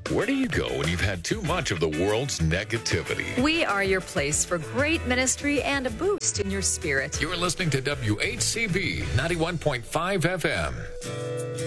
Where do you go when you've had too much of the world's negativity? We are your place for great ministry and a boost in your spirit. You're listening to WHCB 91.5 FM.